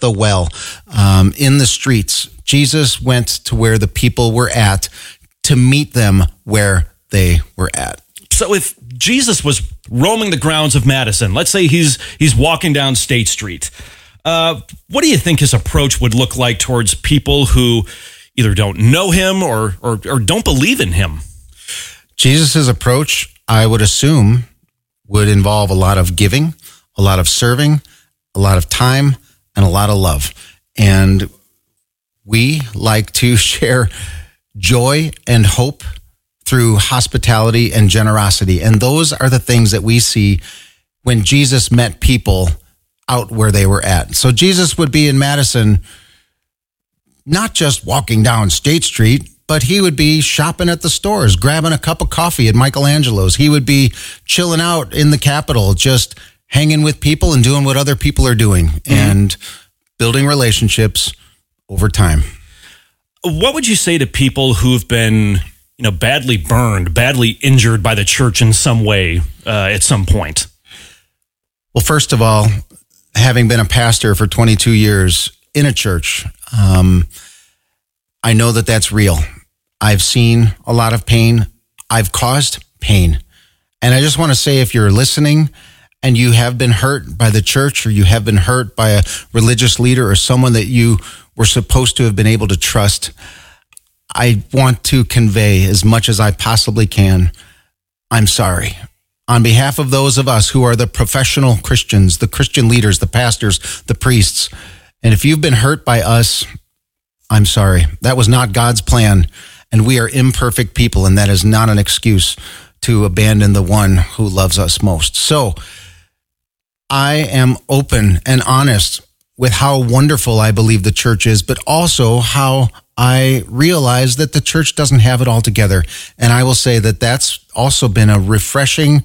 the well, in the streets. Jesus went to where the people were at to meet them where they were at. So if Jesus was roaming the grounds of Madison, let's say he's walking down State Street, what do you think his approach would look like towards people who either don't know him or don't believe in him? Jesus' approach, I would assume, would involve a lot of giving, a lot of serving, a lot of time, and a lot of love. And we like to share joy and hope through hospitality and generosity. And those are the things that we see when Jesus met people out where they were at. So Jesus would be in Madison, not just walking down State Street, but he would be shopping at the stores, grabbing a cup of coffee at Michelangelo's. He would be chilling out in the Capitol, just hanging with people and doing what other people are doing and building relationships over time. What would you say to people who've been, badly burned, badly injured by the church in some way at some point? Well, first of all, having been a pastor for 22 years in a church, I know that that's real. I've seen a lot of pain. I've caused pain. And I just want to say, if you're listening and you have been hurt by the church, or you have been hurt by a religious leader or someone that you were supposed to have been able to trust, I want to convey as much as I possibly can, I'm sorry. On behalf of those of us who are the professional Christians, the Christian leaders, the pastors, the priests, and if you've been hurt by us, I'm sorry. That was not God's plan, and we are imperfect people, and that is not an excuse to abandon the one who loves us most. So I am open and honest with how wonderful I believe the church is, but also how I realize that the church doesn't have it all together. And I will say that that's also been a refreshing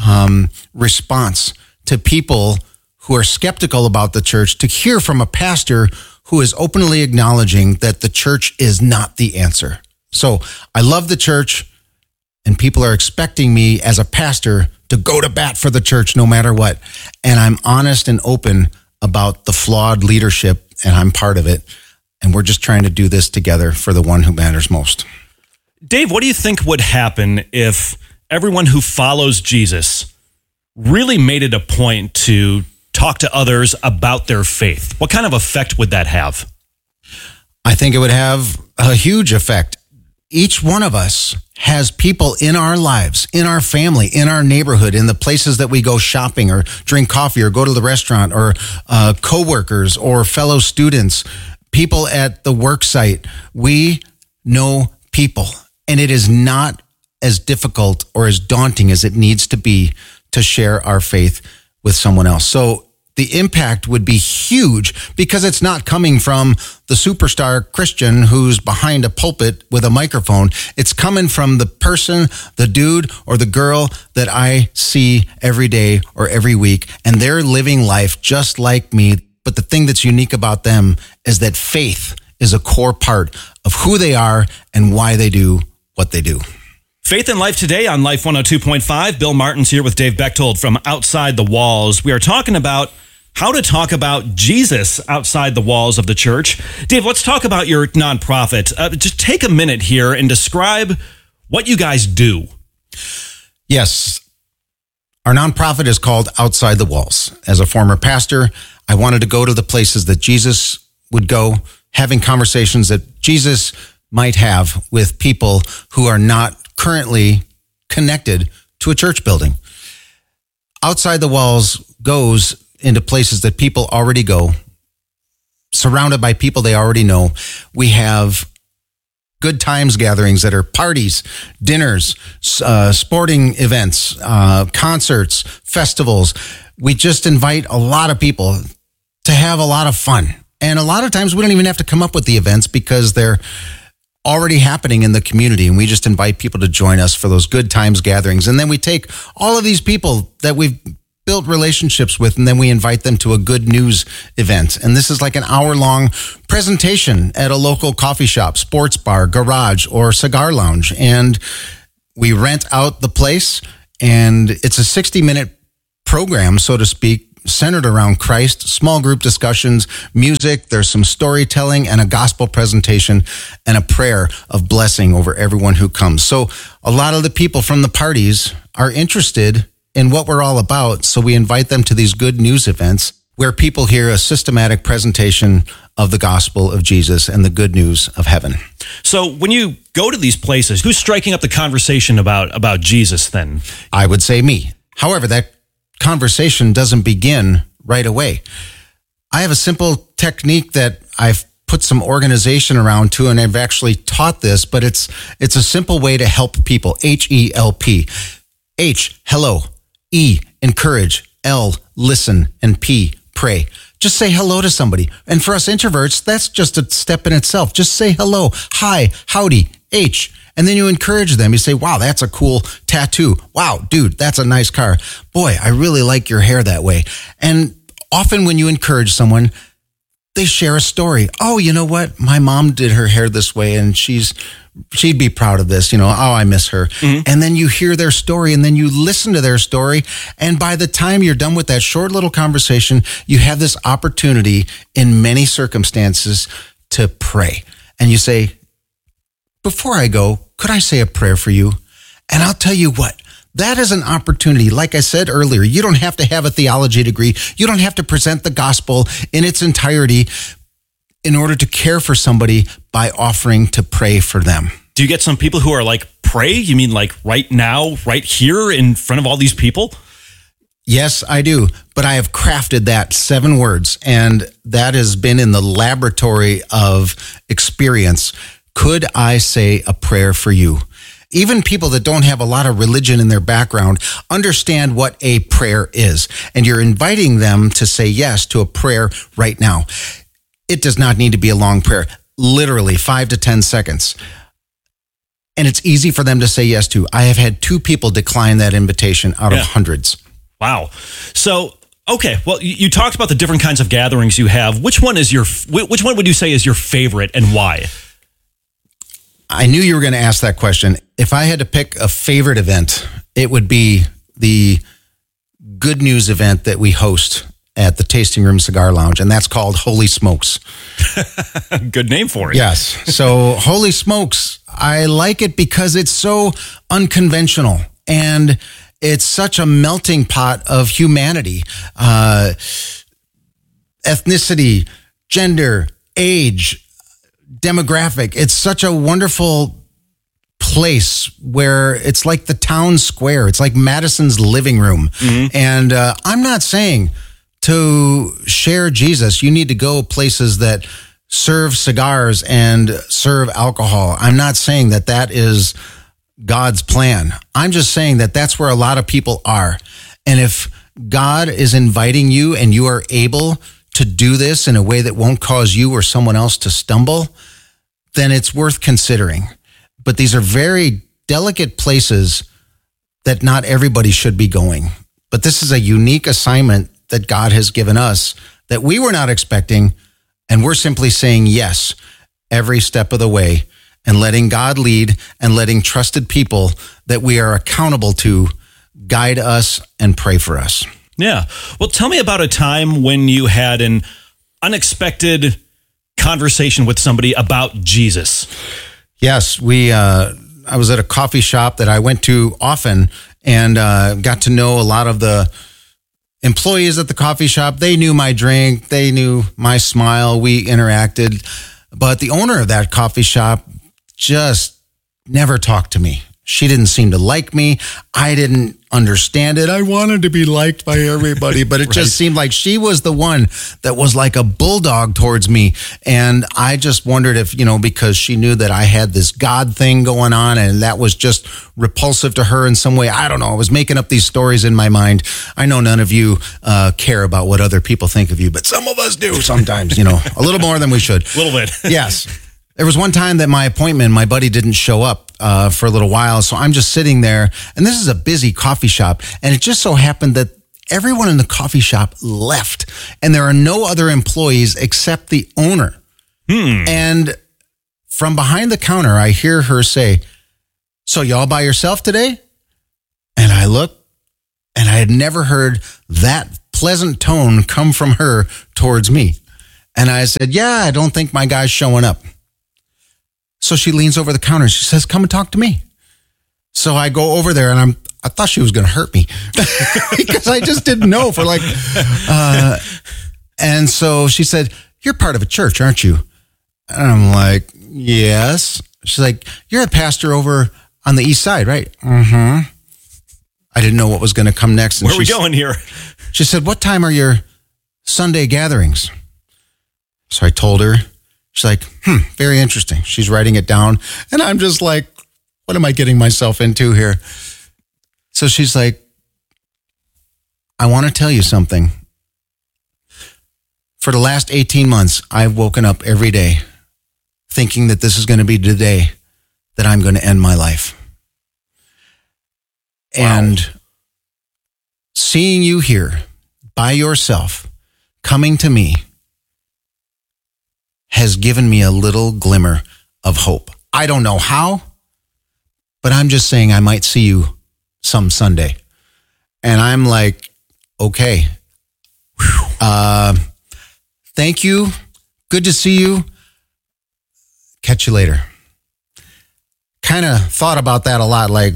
response to people who are skeptical about the church, to hear from a pastor who is openly acknowledging that the church is not the answer. So I love the church, and people are expecting me as a pastor to go to bat for the church no matter what. And I'm honest and open about the flawed leadership, and I'm part of it. And we're just trying to do this together for the one who matters most. Dave, what do you think would happen if everyone who follows Jesus really made it a point to talk to others about their faith? What kind of effect would that have? I think it would have a huge effect. Each one of us has people in our lives, in our family, in our neighborhood, in the places that we go shopping or drink coffee or go to the restaurant, or coworkers or fellow students, people at the work site. We know people, and it is not as difficult or as daunting as it needs to be to share our faith with someone else. So the impact would be huge, because it's not coming from the superstar Christian who's behind a pulpit with a microphone. It's coming from the person, the dude or the girl that I see every day or every week, and they're living life just like me. But the thing that's unique about them is that faith is a core part of who they are and why they do what they do. Faith and Life today on Life 102.5. Bill Martin's here with Dave Bechtold from Outside the Walls. We are talking about how to talk about Jesus outside the walls of the church. Dave, let's talk about your nonprofit. Just take a minute here and describe what you guys do. Yes. Our nonprofit is called Outside the Walls. As a former pastor, I wanted to go to the places that Jesus would go, having conversations that Jesus might have with people who are not currently connected to a church building. Outside the Walls goes into places that people already go, surrounded by people they already know. We have good times gatherings that are parties, dinners, sporting events, concerts, festivals. We just invite a lot of people to have a lot of fun. And a lot of times we don't even have to come up with the events, because they're already happening in the community, and we just invite people to join us for those good times gatherings. And then we take all of these people that we've built relationships with, and then we invite them to a good news event. And this is like an hour-long presentation at a local coffee shop, sports bar, garage, or cigar lounge. And we rent out the place, and it's a 60-minute program, so to speak, centered around Christ, small group discussions, music, there's some storytelling and a gospel presentation and a prayer of blessing over everyone who comes. So a lot of the people from the parties are interested in what we're all about. So we invite them to these good news events where people hear a systematic presentation of the gospel of Jesus and the good news of heaven. So when you go to these places, who's striking up the conversation about Jesus then? I would say me. However, that conversation doesn't begin right away. I have a simple technique that I've put some organization around to, and I've actually taught this, but it's a simple way to help people. HELP. H, hello. E, encourage. L, listen. And P, pray. Just say hello to somebody. And for us introverts, that's just a step in itself. Just say hello, hi, howdy, H. And then you encourage them. You say, wow, that's a cool tattoo. Wow, dude, that's a nice car. Boy, I really like your hair that way. And often when you encourage someone, they share a story. Oh, you know what? My mom did her hair this way and she'd be proud of this. Oh, I miss her. Mm-hmm. And then you hear their story and then you listen to their story. And by the time you're done with that short little conversation, you have this opportunity in many circumstances to pray. And you say, before I go, could I say a prayer for you? And I'll tell you what, that is an opportunity. Like I said earlier, you don't have to have a theology degree. You don't have to present the gospel in its entirety in order to care for somebody by offering to pray for them. Do you get some people who are like, pray? You mean like right now, right here in front of all these people? Yes, I do. But I have crafted that 7 words, and that has been in the laboratory of experience. Could I say a prayer for you? Even people that don't have a lot of religion in their background understand what a prayer is. And you're inviting them to say yes to a prayer right now. It does not need to be a long prayer, literally 5 to 10 seconds. And it's easy for them to say yes to. I have had 2 people decline that invitation out of hundreds. Wow. So, okay. Well, you talked about the different kinds of gatherings you have. Which one would you say is your favorite and why? I knew you were going to ask that question. If I had to pick a favorite event, it would be the good news event that we host at the Tasting Room Cigar Lounge, and that's called Holy Smokes. Good name for it. Yes. So Holy Smokes, I like it because it's so unconventional, and it's such a melting pot of humanity, ethnicity, gender, age, demographic. It's such a wonderful place where it's like the town square. It's like Madison's living room. Mm-hmm. And I'm not saying to share Jesus, you need to go places that serve cigars and serve alcohol. I'm not saying that that is God's plan. I'm just saying that that's where a lot of people are. And if God is inviting you and you are able to do this in a way that won't cause you or someone else to stumble, then it's worth considering. But these are very delicate places that not everybody should be going. But this is a unique assignment that God has given us that we were not expecting, and we're simply saying yes every step of the way and letting God lead and letting trusted people that we are accountable to guide us and pray for us. Yeah. Well, tell me about a time when you had an unexpected conversation with somebody about Jesus. Yes, I was at a coffee shop that I went to often and got to know a lot of the employees at the coffee shop. They knew my drink. They knew my smile. We interacted. But the owner of that coffee shop just never talked to me. She didn't seem to like me. I didn't understand it. I wanted to be liked by everybody, but it just seemed like she was the one that was like a bulldog towards me. And I just wondered if, because she knew that I had this God thing going on and that was just repulsive to her in some way. I don't know. I was making up these stories in my mind. I know none of you care about what other people think of you, but some of us do sometimes, a little more than we should. A little bit. Yes. There was one time that my buddy didn't show up for a little while. So I'm just sitting there, and this is a busy coffee shop. And it just so happened that everyone in the coffee shop left, and there are no other employees except the owner. And from behind the counter, I hear her say, "So y'all by yourself today?" And I look, and I had never heard that pleasant tone come from her towards me. And I said, yeah, I don't think my guy's showing up. So she leans over the counter and she says, come and talk to me. So I go over there and I thought she was going to hurt me because I just didn't know for like, and so she said, you're part of a church, aren't you? And I'm like, yes. She's like, you're a pastor over on the east side, right? Mm-hmm. I didn't know what was going to come next. Where are we going here? She said, what time are your Sunday gatherings? So I told her. She's like, very interesting. She's writing it down. And I'm just like, what am I getting myself into here? So she's like, I want to tell you something. For the last 18 months, I've woken up every day thinking that this is going to be the day that I'm going to end my life. Wow. And seeing you here by yourself, coming to me, has given me a little glimmer of hope. I don't know how, but I'm just saying I might see you some Sunday. And I'm like, okay. Thank you. Good to see you. Catch you later. Kind of thought about that a lot. Like,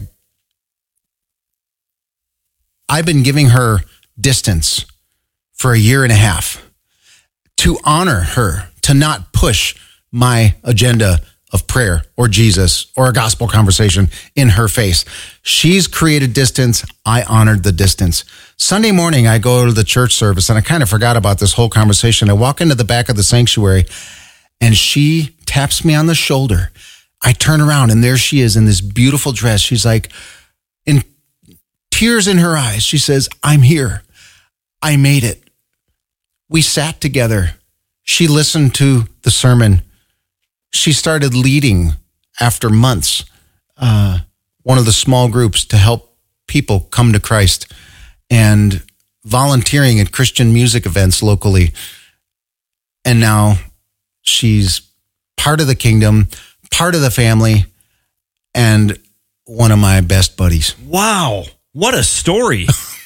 I've been giving her distance for a year and a half to honor her, to not push my agenda of prayer or Jesus or a gospel conversation in her face. She's created distance. I honored the distance. Sunday morning, I go to the church service and I kind of forgot about this whole conversation. I walk into the back of the sanctuary and she taps me on the shoulder. I turn around and there she is in this beautiful dress. She's like, in tears in her eyes, she says, I'm here. I made it. We sat together. She listened to the sermon. She started leading after months, one of the small groups to help people come to Christ and volunteering at Christian music events locally. And now she's part of the kingdom, part of the family, and one of my best buddies. Wow. What a story.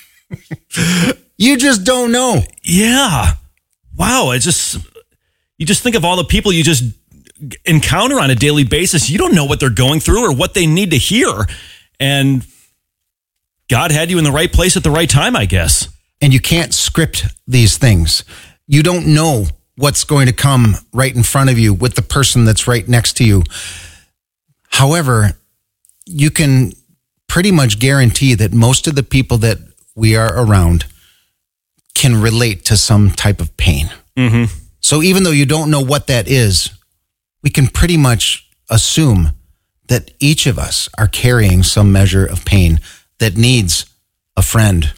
You just don't know. Yeah. Wow. You just think of all the people you just encounter on a daily basis. You don't know what they're going through or what they need to hear. And God had you in the right place at the right time, I guess. And you can't script these things. You don't know what's going to come right in front of you with the person that's right next to you. However, you can pretty much guarantee that most of the people that we are around can relate to some type of pain. Mm-hmm. So even though you don't know what that is, we can pretty much assume that each of us are carrying some measure of pain that needs a friend,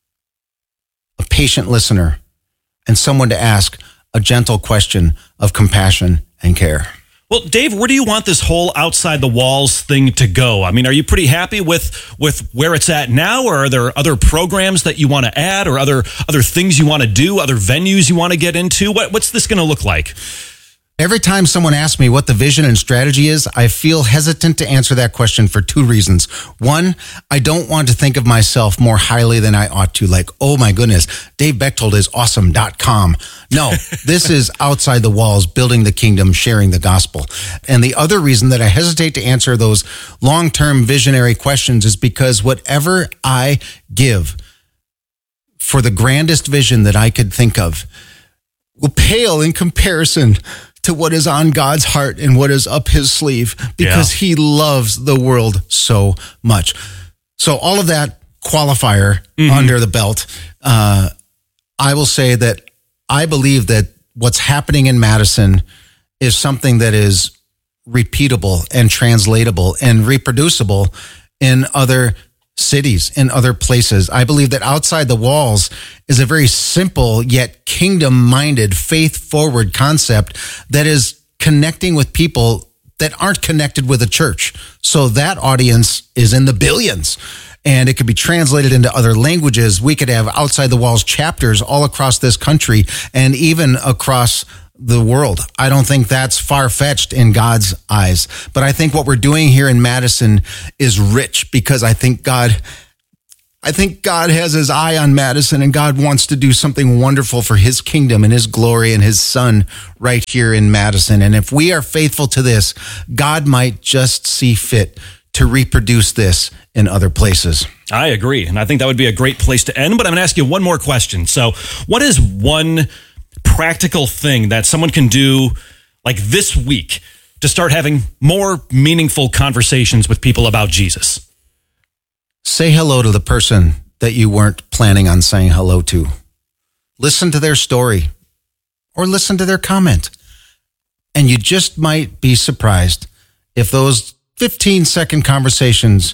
a patient listener, and someone to ask a gentle question of compassion and care. Well, Dave, where do you want this whole outside the walls thing to go? I mean, are you pretty happy with where it's at now, or are there other programs that you want to add, or other things you want to do, other venues you want to get into? What's this going to look like? Every time someone asks me what the vision and strategy is, I feel hesitant to answer that question for two reasons. One, I don't want to think of myself more highly than I ought to. Like, oh my goodness, Dave Bechtold is awesome.com. No, this is outside the walls, building the kingdom, sharing the gospel. And the other reason that I hesitate to answer those long-term visionary questions is because whatever I give for the grandest vision that I could think of will pale in comparison to what is on God's heart and what is up his sleeve, because he loves the world so much. So all of that qualifier under the belt, I will say that I believe that what's happening in Madison is something that is repeatable and translatable and reproducible in other cities, in other places. I believe that outside the walls is a very simple yet kingdom-minded, faith-forward concept that is connecting with people that aren't connected with a church. So that audience is in the billions, and it could be translated into other languages. We could have outside the walls chapters all across this country and even across the world. I don't think that's far-fetched in God's eyes. But I think what we're doing here in Madison is rich, because I think God I think God has his eye on Madison, and God wants to do something wonderful for his kingdom and his glory and his son right here in Madison. And if we are faithful to this, God might just see fit to reproduce this in other places. I agree. And I think that would be a great place to end. But I'm going to ask you one more question. So what is one practical thing that someone can do like this week to start having more meaningful conversations with people about Jesus? Say hello to the person that you weren't planning on saying hello to. Listen to their story or listen to their comment. And you just might be surprised if those 15-second conversations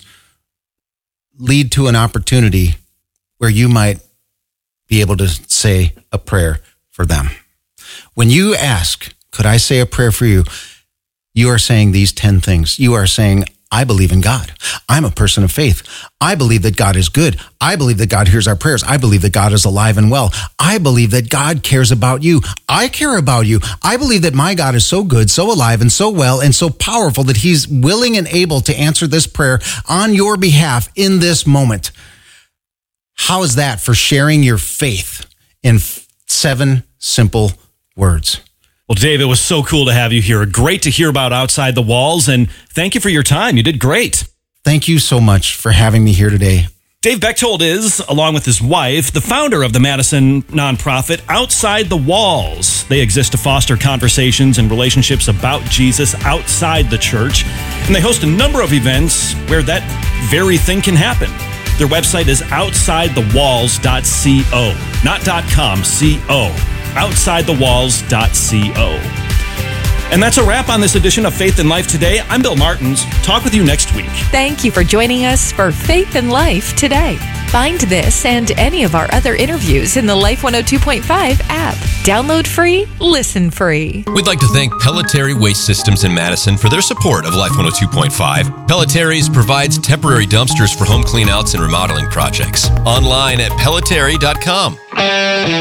lead to an opportunity where you might be able to say a prayer for them. When you ask, could I say a prayer for you? You are saying these 10 things. You are saying, I believe in God. I'm a person of faith. I believe that God is good. I believe that God hears our prayers. I believe that God is alive and well. I believe that God cares about you. I care about you. I believe that my God is so good, so alive, and so well, and so powerful that he's willing and able to answer this prayer on your behalf in this moment. How is that for sharing your faith in 7 simple words? Well, Dave, it was so cool to have you here. Great to hear about Outside the Walls, and thank you for your time. You did great. Thank you so much for having me here today. Dave Bechtold is, along with his wife, the founder of the Madison nonprofit Outside the Walls. They exist to foster conversations and relationships about Jesus outside the church, and they host a number of events where that very thing can happen. Their website is outsidethewalls.co, not .com, co. outsidethewalls.co. And that's a wrap on this edition of Faith and Life Today. I'm Bill Martins. Talk with you next week. Thank you for joining us for Faith and Life Today. Find this and any of our other interviews in the Life 102.5 app. Download free, listen free. We'd like to thank Pelletieri Waste Systems in Madison for their support of Life 102.5. Pelletieri's provides temporary dumpsters for home cleanouts and remodeling projects. Online at pelletieri.com.